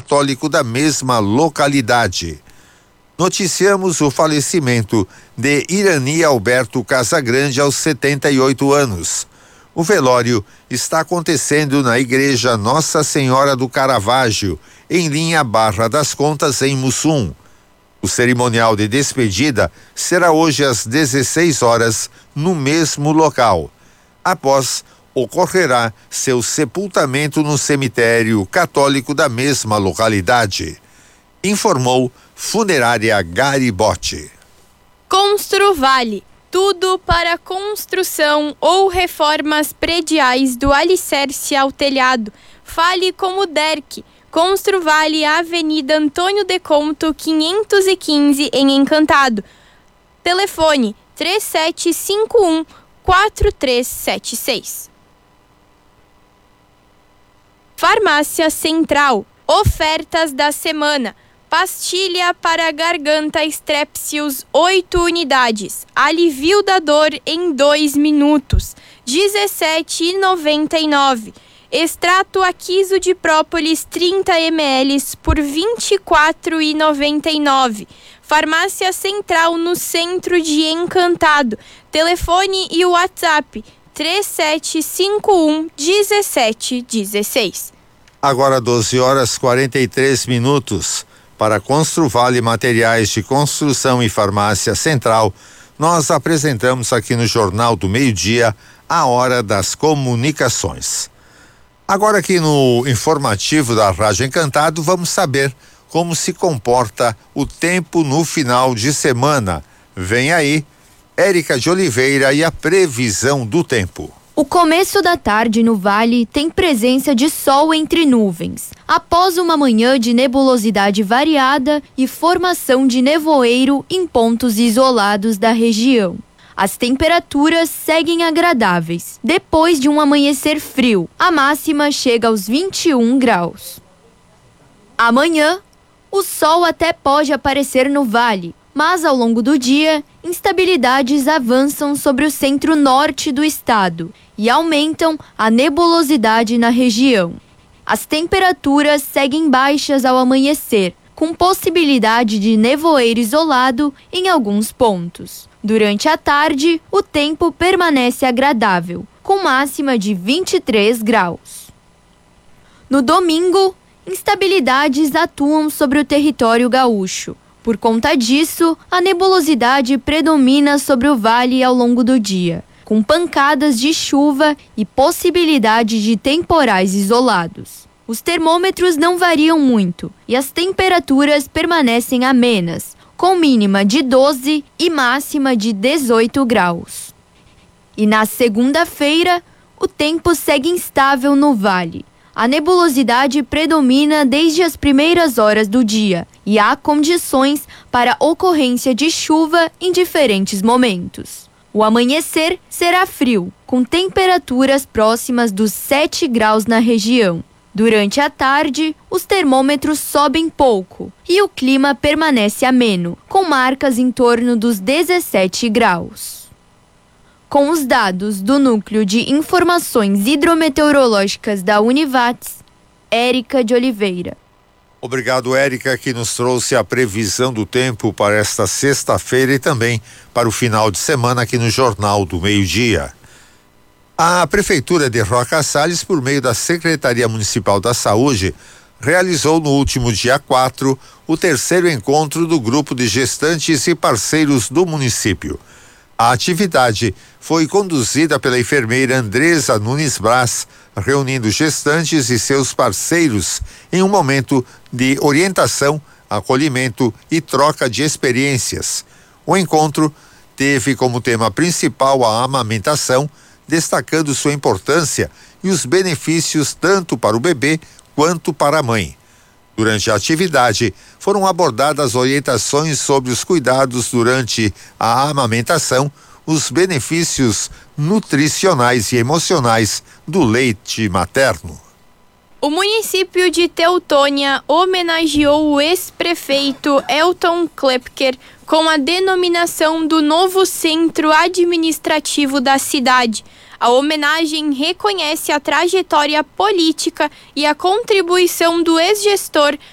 católico da mesma localidade. Noticiamos o falecimento de Irani Alberto Casagrande aos 78 anos. O velório está acontecendo na Igreja Nossa Senhora do Caravaggio, em linha Barra das Contas, em Mussum. O cerimonial de despedida será hoje às 16 horas, no mesmo local. Após, ocorrerá seu sepultamento no cemitério católico da mesma localidade, informou Funerária Garibotti. Construvale, tudo para construção ou reformas prediais do alicerce ao telhado. Fale com o DERC. Construvale, Avenida Antônio de Conto, 515, em Encantado. Telefone 3751-4376. Farmácia Central. Ofertas da semana. Pastilha para garganta Strepsils 8 unidades. Alivio da dor em 2 minutos. R$17,99. Extrato Aquiso de própolis 30 ml por R$24,99. Farmácia Central, no centro de Encantado. Telefone e WhatsApp 3751-1716. Agora 12h43. Para Construvale Materiais de Construção e Farmácia Central, nós apresentamos aqui no Jornal do Meio-Dia a Hora das Comunicações. Agora aqui no informativo da Rádio Encantado, vamos saber como se comporta o tempo no final de semana. Vem aí, Érica de Oliveira e a previsão do tempo. O começo da tarde no Vale tem presença de sol entre nuvens, após uma manhã de nebulosidade variada e formação de nevoeiro em pontos isolados da região. As temperaturas seguem agradáveis. Depois de um amanhecer frio, a máxima chega aos 21 graus. Amanhã, o sol até pode aparecer no Vale, mas ao longo do dia, instabilidades avançam sobre o centro-norte do estado e aumentam a nebulosidade na região. As temperaturas seguem baixas ao amanhecer, com possibilidade de nevoeiro isolado em alguns pontos. Durante a tarde, o tempo permanece agradável, com máxima de 23 graus. No domingo, instabilidades atuam sobre o território gaúcho. Por conta disso, a nebulosidade predomina sobre o vale ao longo do dia, com pancadas de chuva e possibilidade de temporais isolados. Os termômetros não variam muito e as temperaturas permanecem amenas, com mínima de 12 e máxima de 18 graus. E na segunda-feira, o tempo segue instável no vale. A nebulosidade predomina desde as primeiras horas do dia e há condições para ocorrência de chuva em diferentes momentos. O amanhecer será frio, com temperaturas próximas dos 7 graus na região. Durante a tarde, os termômetros sobem pouco e o clima permanece ameno, com marcas em torno dos 17 graus. Com os dados do Núcleo de Informações Hidrometeorológicas da Univates, Érica de Oliveira. Obrigado, Érica, que nos trouxe a previsão do tempo para esta sexta-feira e também para o final de semana aqui no Jornal do Meio-Dia. A Prefeitura de Roca Salles, por meio da Secretaria Municipal da Saúde, realizou no último dia 4 o terceiro encontro do grupo de gestantes e parceiros do município. A atividade foi conduzida pela enfermeira Andresa Nunes Brás, reunindo gestantes e seus parceiros em um momento de orientação, acolhimento e troca de experiências. O encontro teve como tema principal a amamentação, destacando sua importância e os benefícios tanto para o bebê quanto para a mãe. Durante a atividade, foram abordadas orientações sobre os cuidados durante a amamentação, os benefícios nutricionais e emocionais do leite materno. O município de Teutônia homenageou o ex-prefeito Elton Klepker com a denominação do novo centro administrativo da cidade. A homenagem reconhece a trajetória política e a contribuição do ex-gestor